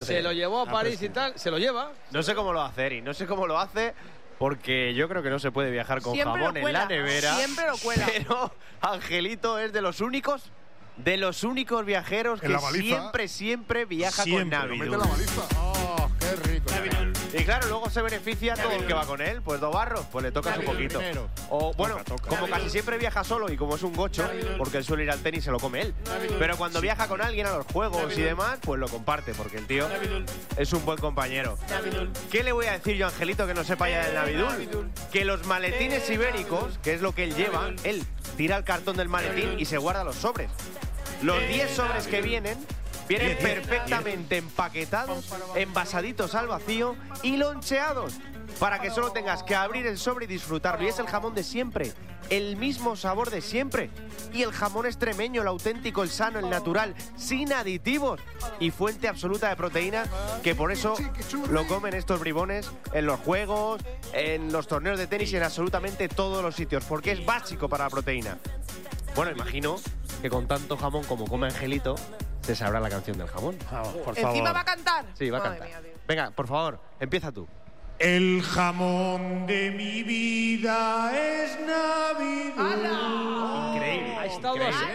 Se lo llevó a París y tal, se lo lleva. No sé cómo lo hace, Eri, no sé cómo lo hace, porque yo creo que no se puede viajar con jamón en la nevera. Siempre lo cuela. Pero Angelito es de los únicos viajeros que siempre viaja con Navidul. Mete la baliza. ¡Oh, qué rico! Y claro, luego se beneficia todo el que va con él. Pues Dobarro, pues le toca un poquito. O bueno, como casi siempre viaja solo y como es un gocho, porque él suele ir al tenis, se lo come él. Pero cuando viaja con alguien a los juegos y demás, pues lo comparte, porque el tío es un buen compañero. ¿Qué le voy a decir yo a Angelito que no sepa ya del Navidul? Que los maletines ibéricos, que es lo que él lleva, él tira el cartón del maletín y se guarda los sobres. Los 10 sobres que vienen perfectamente empaquetados, envasaditos al vacío y loncheados, para que solo tengas que abrir el sobre y disfrutarlo. Y es el jamón de siempre, el mismo sabor de siempre. Y el jamón extremeño, el auténtico, el sano, el natural, sin aditivos y fuente absoluta de proteína, que por eso lo comen estos bribones en los juegos, en los torneos de tenis y en absolutamente todos los sitios, porque es básico para la proteína. Bueno, imagino que con tanto jamón como come Angelito, se sabrá la canción del jamón. Por favor. ¿Encima va a cantar? Sí, va a cantar. Mía, venga, por favor, empieza tú. El jamón de mi vida es Navidul. Increíble. Ha estado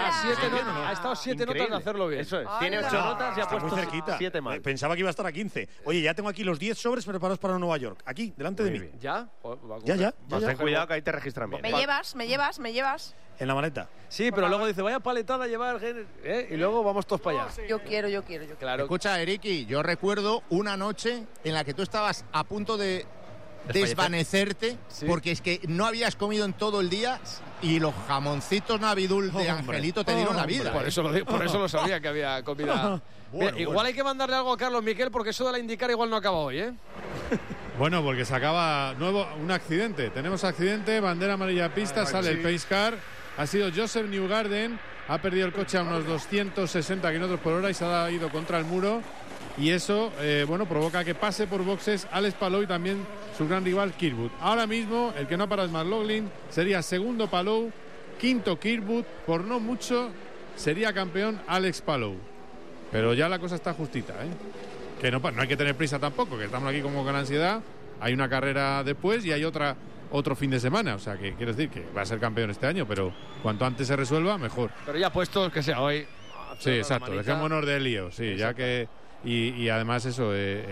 a 7 notas de hacerlo bien. Eso es. Tiene 8 notas y ha puesto muy cerquita. 7 más. Pensaba que iba a estar a 15. Oye, ya tengo aquí los 10 sobres preparados para Nueva York. Aquí, delante de mí. ¿Ya? Ya. Ten cuidado que ahí te registran bien. Me llevas. En la maleta. Sí, pero luego dice, vaya paletada a llevar, y luego vamos todos para allá. Yo quiero. Claro. Escucha, Eriki, yo recuerdo una noche en la que tú estabas a punto de desvanecerte, porque es que no habías comido en todo el día y los jamoncitos Navidul de Angelito te dieron la vida. Por eso lo sabía que había comida. Igual hay que mandarle algo a Carlos Miquel, porque eso de la IndyCar igual no acaba hoy, ¿eh? Bueno, porque se acaba un accidente. Tenemos accidente, bandera amarilla pista, sale el pace car. Ha sido Joseph Newgarden, ha perdido el coche a unos 260 km/h y se ha ido contra el muro. Y eso, provoca que pase por boxes Alex Palou y también su gran rival Kirkwood. Ahora mismo, el que no para es McLaughlin, sería segundo Palou, quinto Kirkwood, por no mucho sería campeón Alex Palou. Pero ya la cosa está justita, ¿eh? Que no hay que tener prisa tampoco, que estamos aquí como con ansiedad. Hay una carrera después y hay otro fin de semana, o sea que quiero decir que va a ser campeón este año, pero cuanto antes se resuelva, mejor. Pero ya puestos que sea hoy. Sí, exacto, dejémonos de lío, sí, ya que... Y además eso,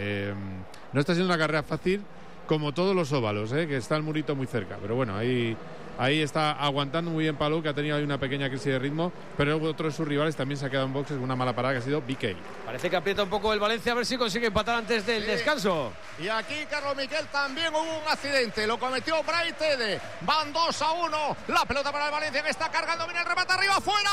no está siendo una carrera fácil como todos los óvalos, que está el murito muy cerca, pero bueno, ahí está aguantando muy bien Palou, que ha tenido ahí una pequeña crisis de ritmo, pero otro de sus rivales también se ha quedado en boxes con una mala parada que ha sido BK. Parece que aprieta un poco el Valencia, a ver si consigue empatar antes del descanso. Y aquí, Carlos Miquel, también hubo un accidente, lo cometió Bray Tede. Van 2-1, la pelota para el Valencia que está cargando, viene el remate arriba, ¡fuera!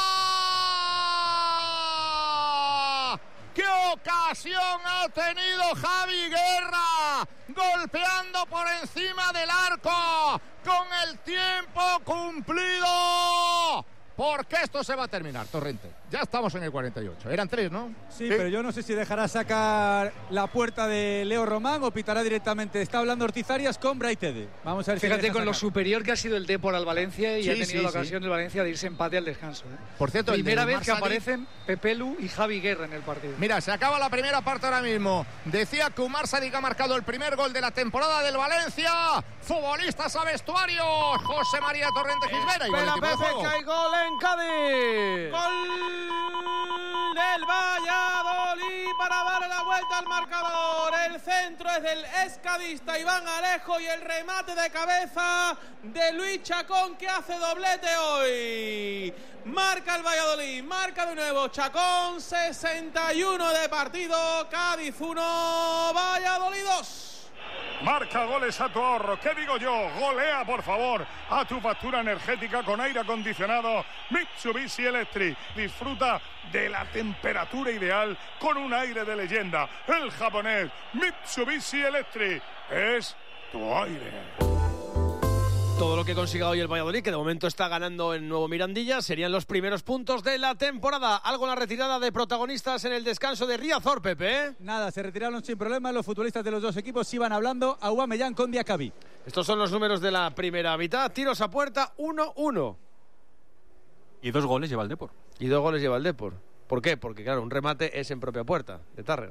¡Qué ocasión ha tenido Javi Guerra! Golpeando por encima del arco con el tiempo cumplido. Porque esto se va a terminar, Torrente. Ya estamos en el 48. Eran 3, ¿no? Sí, pero yo no sé si dejará sacar la puerta de Leo Román o pitará directamente. Está hablando Ortiz Arias con Bray Tede. Vamos a ver. Fíjate con lo superior que ha sido el Depor al Valencia y ha tenido la ocasión del Valencia de irse empate al descanso. Por cierto, primera vez que aparecen Pepelu y Javi Guerra en el partido. Mira, se acaba la primera parte ahora mismo. Decía que Umar Sadik ha marcado el primer gol de la temporada del Valencia. Futbolistas a vestuario. José María Torrente Gisbera. Espera, Pepe, que hay gol en Cádiz. Gol del Valladolid para darle la vuelta al marcador. El centro es del escadista Iván Alejo y el remate de cabeza de Luis Chacón, que hace doblete hoy. Marca el Valladolid, marca de nuevo Chacón, 61 de partido, Cádiz 1, Valladolid 2. Marca goles a tu ahorro, ¿qué digo yo? Golea, por favor, a tu factura energética con aire acondicionado Mitsubishi Electric. Disfruta de la temperatura ideal con un aire de leyenda. El japonés Mitsubishi Electric es tu aire. Todo lo que consiga hoy el Valladolid, que de momento está ganando en Nuevo Mirandilla, serían los primeros puntos de la temporada. Algo en la retirada de protagonistas en el descanso de Riazor, Pepe, ¿eh? Nada, se retiraron sin problema. Los futbolistas de los dos equipos iban hablando. Aubameyang con Diakabi. Estos son los números de la primera mitad. Tiros a puerta, 1-1. Y 2 goles lleva el Depor. Y 2 goles lleva el Depor. ¿Por qué? Porque, claro, un remate es en propia puerta, de Tárrega.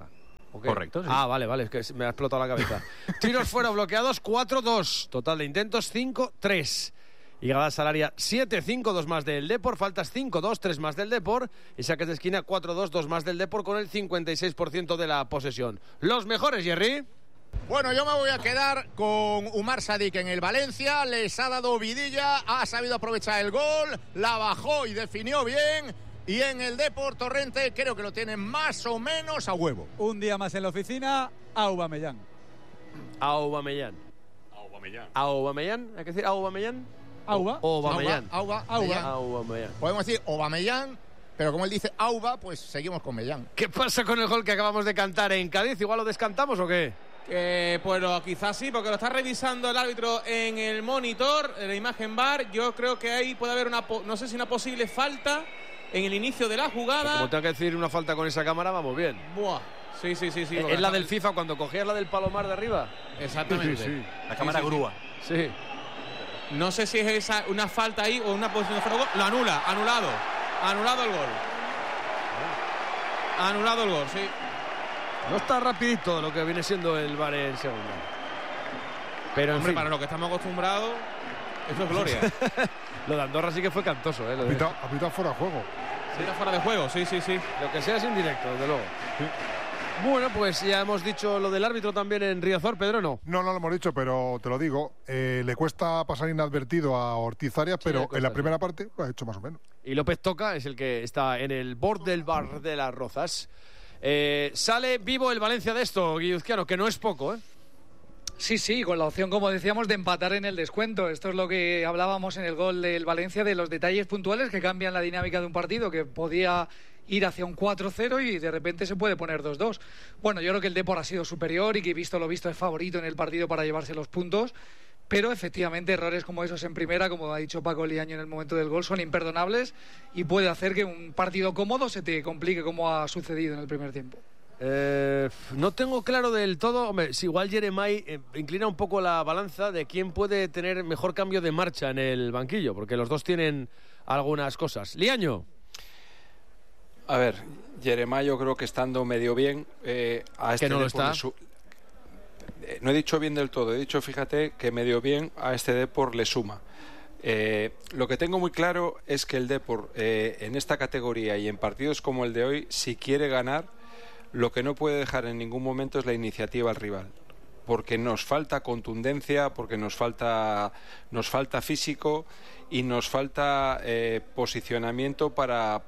Correcto, sí. Ah, vale, es que me ha explotado la cabeza. Tiros fuera bloqueados, 4-2. Total de intentos, 5-3. Llegada salaria 7-5, 2 más del Depor. Faltas 5-2, 3 más del Depor. Y saques de esquina 4-2, 2 más del Depor, con el 56% de la posesión. Los mejores, Jerry. Bueno, yo me voy a quedar con Umar Sadik en el Valencia. Les ha dado vidilla, ha sabido aprovechar el gol, la bajó y definió bien. Y en el Depor, Torrente creo que lo tienen más o menos a huevo. Un día más en la oficina, Aubameyang. Aubameyang. ¿Hay que decir Aubameyang? Aubameyang. Aubameyang. Podemos decir Aubameyang, pero como él dice Auba, pues seguimos con Mellán. ¿Qué pasa con el gol que acabamos de cantar en Cádiz? ¿Igual lo descantamos o qué? Pues quizás sí, porque lo está revisando el árbitro en el monitor, en la imagen VAR. Yo creo que ahí puede haber una posible falta en el inicio de la jugada. Pues como tengo que decir una falta con esa cámara, vamos bien. Buah. Sí. Es la del FIFA cuando cogías la del Palomar de arriba. Exactamente. Sí. La cámara grúa. Sí. No sé si es una falta ahí o una posición de fuera de gol. Lo anula, anulado el gol. Anulado el gol, sí. No está rapidito lo que viene siendo el VAR en segunda. Pero hombre, para lo que estamos acostumbrados, eso es gloria. Lo de Andorra sí que fue cantoso, ¿eh? Ha pitado fuera de juego. Sí, está fuera de juego, sí. Lo que sea es indirecto, desde luego. Sí. Bueno, pues ya hemos dicho lo del árbitro también en Riazor, Pedro, ¿no? No lo hemos dicho, pero te lo digo. Le cuesta pasar inadvertido a Ortiz Arias, pero en la primera parte lo ha hecho más o menos. Y López Toca es el que está en el borde del bar de Las Rozas. Sale vivo el Valencia de esto, Guilluzquiano, que no es poco, ¿eh? Sí, con la opción, como decíamos, de empatar en el descuento. Esto es lo que hablábamos en el gol del Valencia, de los detalles puntuales que cambian la dinámica de un partido, que podía ir hacia un 4-0 y de repente se puede poner 2-2. Bueno, yo creo que el Depor ha sido superior y que visto lo visto es favorito en el partido para llevarse los puntos, pero efectivamente errores como esos en primera, como ha dicho Paco Liaño en el momento del gol, son imperdonables y puede hacer que un partido cómodo se te complique, como ha sucedido en el primer tiempo. No tengo claro del todo. Hombre, si igual Jeremai inclina un poco la balanza de quién puede tener mejor cambio de marcha en el banquillo, porque los dos tienen algunas cosas. Liaño. A ver, Jeremai yo creo que estando medio bien a este que no lo está. No he dicho bien del todo, he dicho, fíjate, que medio bien a este Depor le suma. Lo que tengo muy claro es que el Depor en esta categoría y en partidos como el de hoy, si quiere ganar, lo que no puede dejar en ningún momento es la iniciativa al rival, porque nos falta contundencia, porque nos falta físico y nos falta posicionamiento para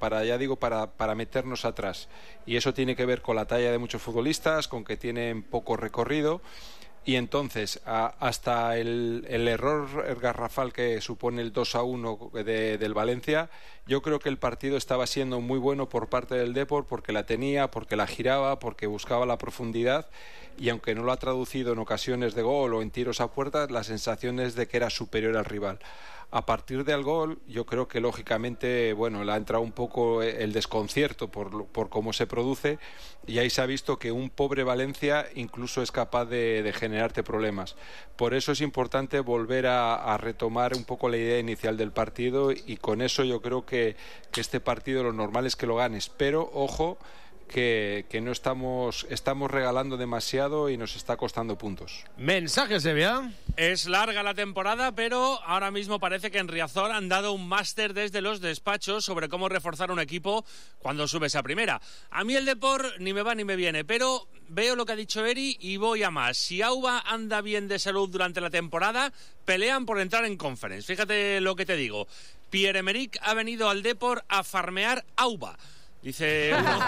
meternos atrás, y eso tiene que ver con la talla de muchos futbolistas, con que tienen poco recorrido. Y entonces, hasta el error garrafal que supone el 2-1 del Valencia, yo creo que el partido estaba siendo muy bueno por parte del Depor, porque la tenía, porque la giraba, porque buscaba la profundidad, y aunque no lo ha traducido en ocasiones de gol o en tiros a puerta, la sensación es de que era superior al rival. A partir del gol, yo creo que lógicamente, le ha entrado un poco el desconcierto por cómo se produce, y ahí se ha visto que un pobre Valencia incluso es capaz de generarte problemas. Por eso es importante volver a retomar un poco la idea inicial del partido, y con eso yo creo que este partido lo normal es que lo ganes, pero ojo, que no estamos regalando demasiado y nos está costando puntos. Mensajes, Sevilla. Es larga la temporada, pero ahora mismo parece que en Riazor han dado un máster desde los despachos sobre cómo reforzar un equipo cuando subes a primera. A mí el Depor ni me va ni me viene, pero veo lo que ha dicho Eri y voy a más. Si Auba anda bien de salud durante la temporada, pelean por entrar en Conference. Fíjate lo que te digo. Pierre-Emerick ha venido al Depor a farmear Auba. Dice uno,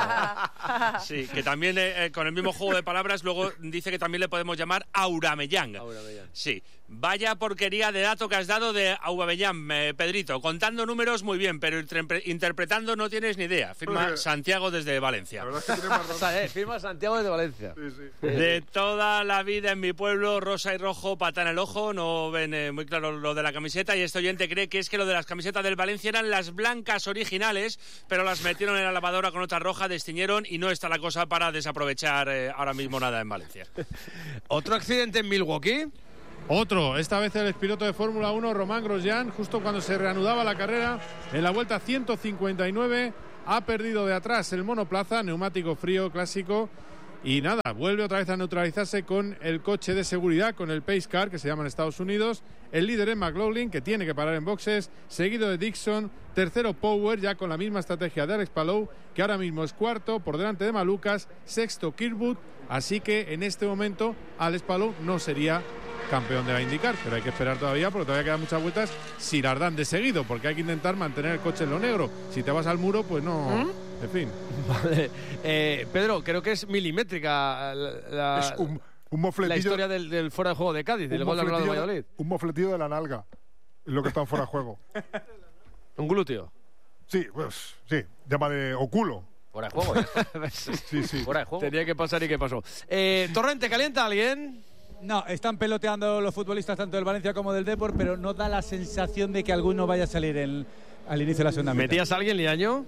sí, que también con el mismo juego de palabras luego dice que también le podemos llamar Aubameyang. Sí, vaya porquería de dato que has dado de Aubameyang, Pedrito. Contando números muy bien, pero interpretando no tienes ni idea. Firma Santiago desde Valencia. Firma Santiago desde Valencia. Sí. De toda la vida en mi pueblo, rosa y rojo, pata en el ojo. No ven muy claro lo de la camiseta, y este oyente cree que es que lo de las camisetas del Valencia eran las blancas originales, pero las metieron en la lavadora con otra roja, destiñeron, y no está la cosa para desaprovechar ahora mismo nada en Valencia. ¿Otro accidente en Milwaukee? Otro, esta vez el expiloto de Fórmula 1, Romain Grosjean, justo cuando se reanudaba la carrera, en la vuelta 159, ha perdido de atrás el monoplaza, neumático frío clásico, Y nada, vuelve otra vez a neutralizarse con el coche de seguridad, con el Pace Car, que se llama en Estados Unidos. El líder es McLaughlin, que tiene que parar en boxes, seguido de Dixon. Tercero Power, ya con la misma estrategia de Alex Palou, que ahora mismo es cuarto, por delante de Malucas. Sexto Kirkwood, así que en este momento Alex Palou no sería campeón de la IndyCar, pero hay que esperar todavía, porque todavía quedan muchas vueltas si las dan de seguido, porque hay que intentar mantener el coche en lo negro. Si te vas al muro, pues no... En fin. Vale. Pedro, creo que es milimétrica es un mofletillo, la historia del fuera de juego de Cádiz, del gol del Real Valladolid. Un mofletillo de la nalga, lo que está en fuera de juego. ¿Un glúteo? Sí, pues sí, llama de oculo. Fuera de juego. Sí. Fuera de juego. Tenía que pasar y qué pasó. Torrente, ¿calienta alguien? No, están peloteando los futbolistas tanto del Valencia como del Depor, pero no da la sensación de que alguno vaya a salir al inicio de la segunda mitad. ¿Metías a alguien, Liaño?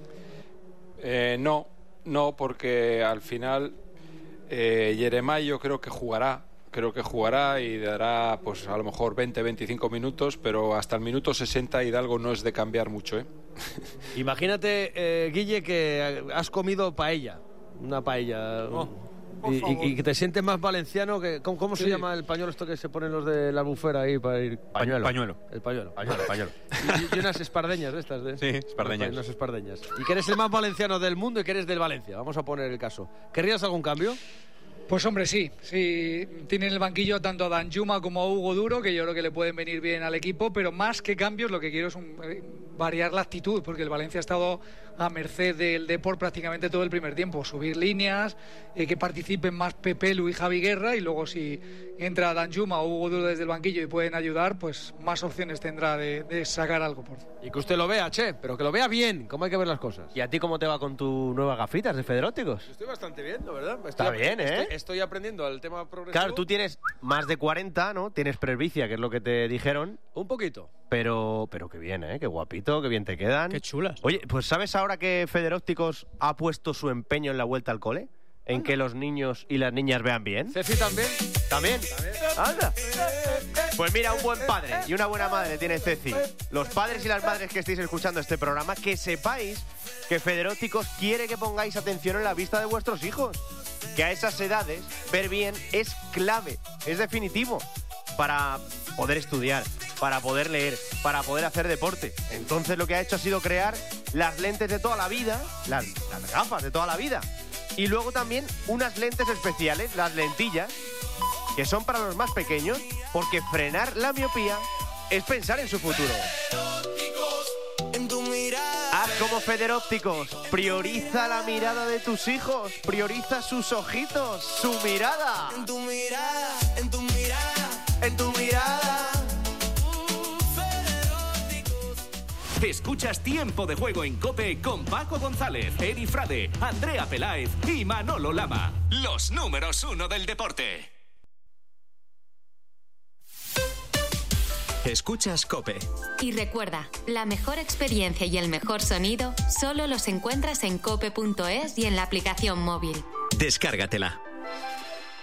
No, porque al final Jeremai yo creo que jugará y dará pues a lo mejor 20-25 minutos, pero hasta el minuto 60 Hidalgo no es de cambiar mucho, ¿eh? Imagínate, Guille, que has comido paella, una paella. Y que te sientes más valenciano que... ¿Cómo se llama el pañuelo esto que se ponen los de la albufera ahí para ir? Pañuelo. El pañuelo. Pañuelo. Y unas espardeñas de estas. Sí, espardeñas. Unas espardeñas. Y que eres el más valenciano del mundo y que eres del Valencia. Vamos a poner el caso. ¿Querrías algún cambio? Pues hombre, sí. Tienen el banquillo tanto a Danjuma como a Hugo Duro, que yo creo que le pueden venir bien al equipo, pero más que cambios lo que quiero es variar la actitud, porque el Valencia ha estado a merced del Depor prácticamente todo el primer tiempo. Subir líneas, que participen más Pepelu y Javi Guerra, y luego si entra Danjuma o Hugo Duro desde el banquillo y pueden ayudar, pues más opciones tendrá de sacar algo. Y que usted lo vea, pero que lo vea bien, cómo hay que ver las cosas. ¿Y a ti cómo te va con tus nuevas gafitas de Federópticos? Estoy bastante bien, la verdad. Está bien, ¿eh? Estoy aprendiendo el tema progresivo. Claro, tú tienes más de 40, ¿no? Tienes presbicia, que es lo que te dijeron. Un poquito. Pero qué bien, ¿eh? Qué guapito, qué bien te quedan. Qué chulas. Oye, pues ¿sabes ahora que Federópticos ha puesto su empeño en la vuelta al cole? En que los niños y las niñas vean bien. ¿Cefi también? ¿También? Anda. Pues mira, un buen padre y una buena madre tiene Ceci. Los padres y las madres que estéis escuchando este programa, que sepáis que Federópticos quiere que pongáis atención en la vista de vuestros hijos. Que a esas edades ver bien es clave, es definitivo para poder estudiar, para poder leer, para poder hacer deporte. Entonces lo que ha hecho ha sido crear las lentes de toda la vida, las gafas de toda la vida. Y luego también unas lentes especiales, las lentillas, que son para los más pequeños, porque frenar la miopía es pensar en su futuro. Haz como Federópticos, prioriza la mirada de tus hijos, prioriza sus ojitos, su mirada. En tu mirada, en tu mirada, en tu mirada. Escuchas Tiempo de Juego en COPE con Paco González, Eri Frade, Andrea Peláez y Manolo Lama. Los números 1 del deporte. Escuchas COPE. Y recuerda, la mejor experiencia y el mejor sonido solo los encuentras en cope.es y en la aplicación móvil. Descárgatela.